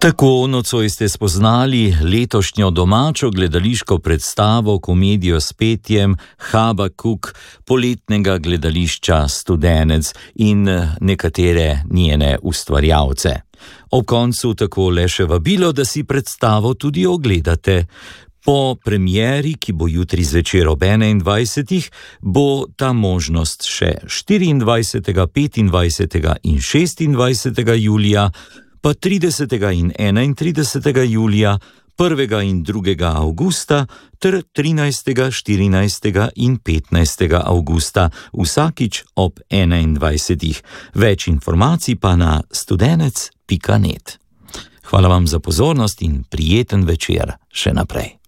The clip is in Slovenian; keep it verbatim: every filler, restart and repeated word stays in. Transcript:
Tako nocoj ste spoznali letošnjo domačo gledališko predstavo, komedijo s petjem Habakuk poletnega gledališča Studenec in nekatere njene ustvarjalce. Ob koncu tako le še vabilo, da si predstavo tudi ogledate. Po premieri, ki bo jutri zvečer ob enaindvajsetih, bo ta možnost še štiriindvajsetega, petindvajsetega in šestindvajsetega julija, pa tridesetega in enaintridesetega julija, prvega in drugega avgusta ter trinajstega, štirinajstega in petnajstega avgusta, vsakič ob enaindvajsetih. Več informacij pa na studenec pika net. Hvala vam za pozornost in prijeten večer še naprej.